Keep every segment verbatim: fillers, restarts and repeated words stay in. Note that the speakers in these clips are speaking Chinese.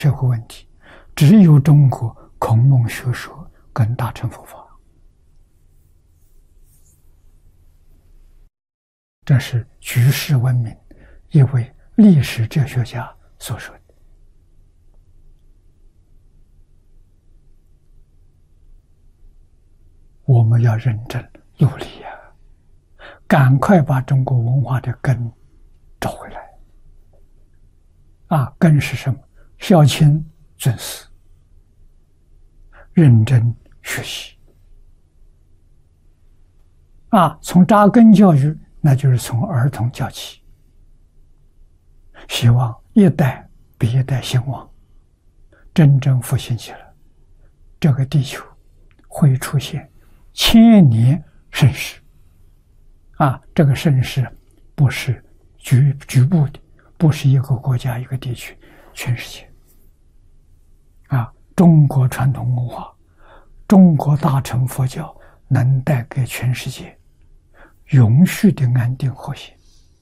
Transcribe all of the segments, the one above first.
社会问题，只有中国孔孟学说跟大乘佛法。这是举世闻名一位历史哲学家所说的。我们要认真努力呀、啊，赶快把中国文化的根找回来。啊，根是什么？孝亲尊师，认真学习。啊，从扎根教育，那就是从儿童教起，希望一代比一代兴旺，真正复兴起来，这个地球会出现千年盛世。啊，这个盛世不是局局部的，不是一个国家一个地区，全世界。啊，中国传统文化，中国大乘佛教能带给全世界永续的安定和谐。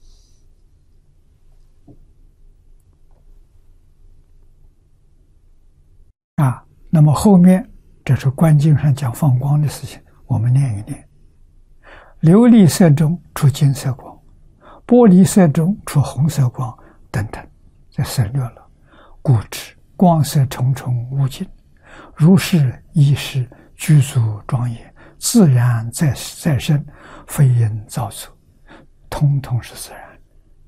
啊，那么后面这是观经上讲放光的事情，我们念一念。琉璃色中出金色光，玻璃色中出红色光，等等，这省略了。故知光色重重无尽，如是亦是具足庄严，自然在在身，非因造作，通通是自然。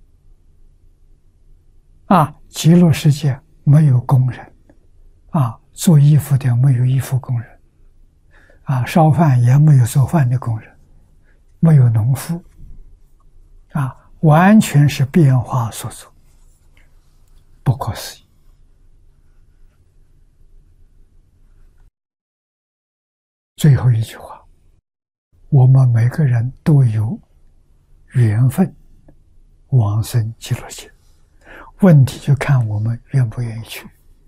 啊，极乐世界没有工人，啊，做衣服的没有衣服工人，啊，烧饭也没有做饭的工人，没有农夫，啊，完全是变化所作，不可思议。最后一句话，我们每个人都有缘分往生极乐界，问题就看我们愿不愿意去。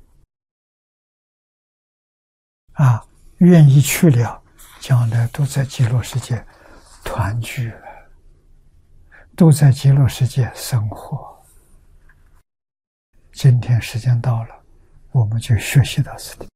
啊，愿意去了，将来都在极乐世界团聚，都在极乐世界生活。今天时间到了，我们就学习到此地。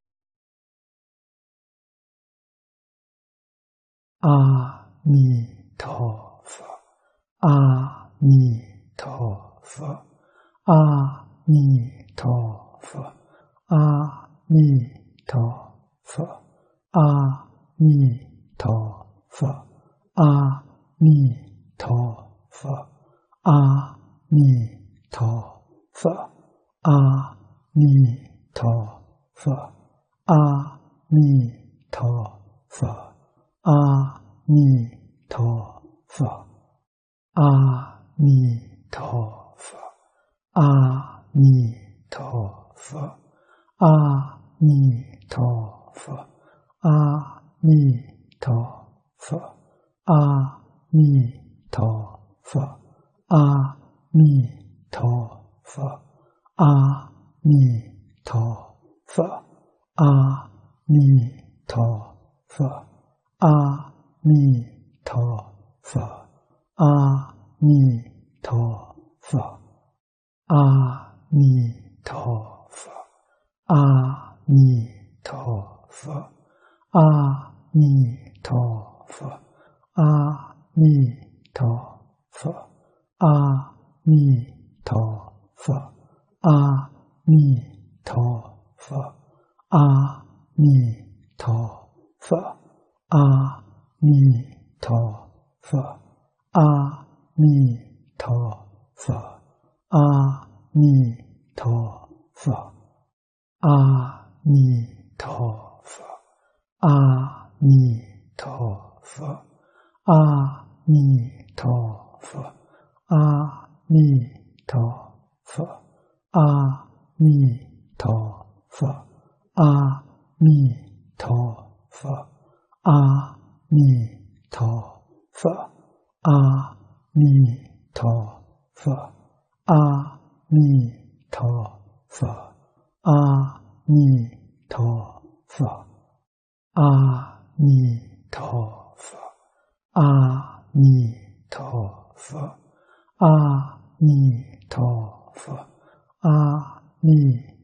阿弥陀佛，阿弥陀佛，阿弥陀佛，阿弥陀佛，阿弥陀佛，阿弥陀佛，阿弥陀佛，阿弥陀佛，阿弥陀佛。阿弥陀佛，阿弥陀佛，阿弥陀佛，阿弥陀佛，阿弥陀佛，阿弥陀佛，阿弥陀佛，阿弥陀佛，阿弥陀佛。阿弥陀佛，阿弥陀佛，阿弥陀佛，阿弥陀佛，阿弥陀佛，阿弥陀佛，阿弥陀佛，阿弥陀佛，阿弥陀佛。阿弥陀佛，阿弥陀佛，阿弥陀佛，阿弥陀佛，阿弥陀佛，阿弥陀佛，阿弥陀佛，阿弥陀佛，阿弥陀佛。阿弥陀佛，阿弥陀佛，阿弥陀佛，阿弥陀佛，阿弥陀佛，阿弥陀佛，阿弥陀佛，阿弥